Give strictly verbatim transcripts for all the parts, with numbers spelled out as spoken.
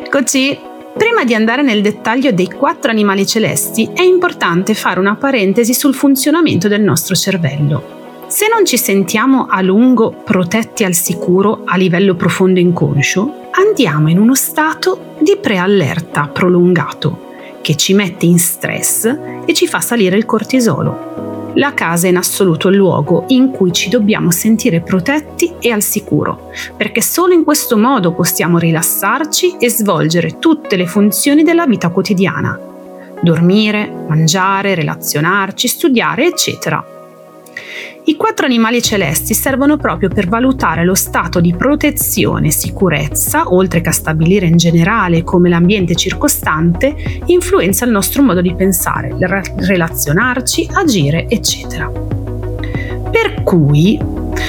Eccoci! Prima di andare nel dettaglio dei quattro animali celesti, è importante fare una parentesi sul funzionamento del nostro cervello. Se non ci sentiamo a lungo protetti al sicuro a livello profondo inconscio, andiamo in uno stato di preallerta prolungato, che ci mette in stress e ci fa salire il cortisolo. La casa è in assoluto il luogo in cui ci dobbiamo sentire protetti e al sicuro, perché solo in questo modo possiamo rilassarci e svolgere tutte le funzioni della vita quotidiana: dormire, mangiare, relazionarci, studiare, eccetera. I quattro animali celesti servono proprio per valutare lo stato di protezione e sicurezza, oltre che a stabilire in generale come l'ambiente circostante influenza il nostro modo di pensare, relazionarci, agire, eccetera. Per cui,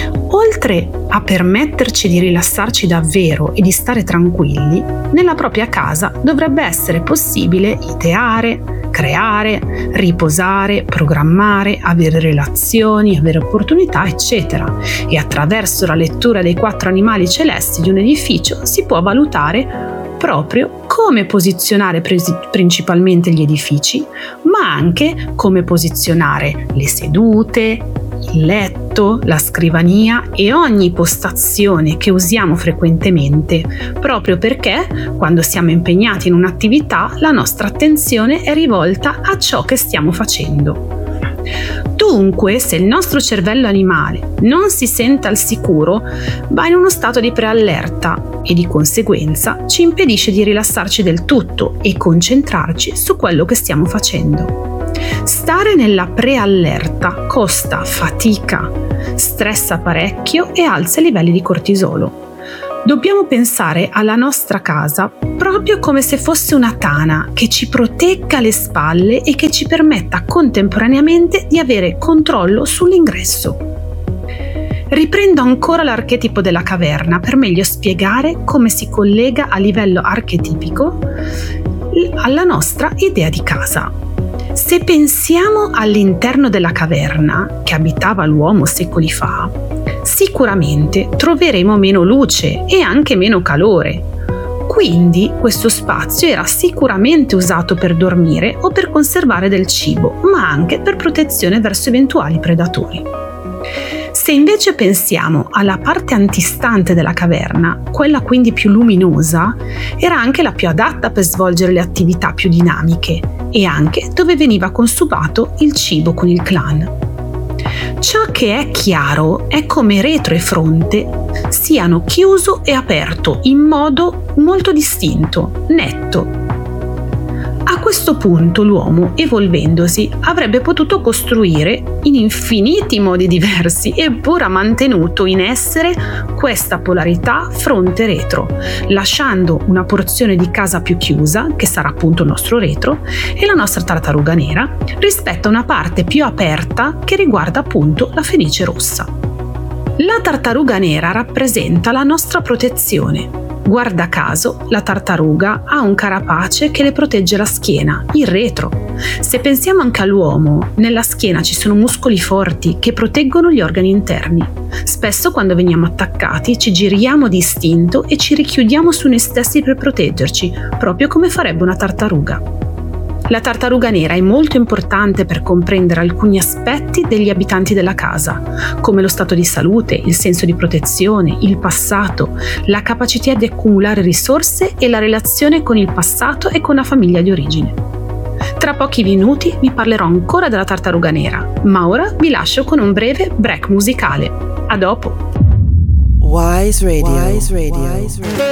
oltre a permetterci di rilassarci davvero e di stare tranquilli, nella propria casa dovrebbe essere possibile ideare, creare, riposare, programmare, avere relazioni, avere opportunità, eccetera. E attraverso la lettura dei quattro animali celesti di un edificio si può valutare proprio come posizionare pres- principalmente gli edifici, ma anche come posizionare le sedute, il letto, la scrivania e ogni postazione che usiamo frequentemente, proprio perché quando siamo impegnati in un'attività la nostra attenzione è rivolta a ciò che stiamo facendo. Dunque, se il nostro cervello animale non si sente al sicuro, va in uno stato di preallerta e di conseguenza ci impedisce di rilassarci del tutto e concentrarci su quello che stiamo facendo. Stare nella preallerta costa fatica, stressa parecchio e alza i livelli di cortisolo. Dobbiamo pensare alla nostra casa proprio come se fosse una tana che ci protegga le spalle e che ci permetta contemporaneamente di avere controllo sull'ingresso. Riprendo ancora l'archetipo della caverna per meglio spiegare come si collega a livello archetipico alla nostra idea di casa. Se pensiamo all'interno della caverna che abitava l'uomo secoli fa, sicuramente troveremo meno luce e anche meno calore. Quindi questo spazio era sicuramente usato per dormire o per conservare del cibo, ma anche per protezione verso eventuali predatori. Se invece pensiamo alla parte antistante della caverna, quella quindi più luminosa, era anche la più adatta per svolgere le attività più dinamiche e anche dove veniva consumato il cibo con il clan. Ciò che è chiaro è come retro e fronte siano chiuso e aperto in modo molto distinto, netto. A questo punto l'uomo, evolvendosi, avrebbe potuto costruire in infiniti modi diversi, eppure ha mantenuto in essere questa polarità fronte-retro, lasciando una porzione di casa più chiusa, che sarà appunto il nostro retro, e la nostra tartaruga nera, rispetto a una parte più aperta che riguarda appunto la fenice rossa. La tartaruga nera rappresenta la nostra protezione. Guarda caso, la tartaruga ha un carapace che le protegge la schiena, il retro. Se pensiamo anche all'uomo, nella schiena ci sono muscoli forti che proteggono gli organi interni. Spesso quando veniamo attaccati ci giriamo di istinto e ci richiudiamo su noi stessi per proteggerci, proprio come farebbe una tartaruga. La tartaruga nera è molto importante per comprendere alcuni aspetti degli abitanti della casa, come lo stato di salute, il senso di protezione, il passato, la capacità di accumulare risorse e la relazione con il passato e con la famiglia di origine. Tra pochi minuti vi parlerò ancora della tartaruga nera, ma ora vi lascio con un breve break musicale. A dopo! Wise Radio. Wise Radio.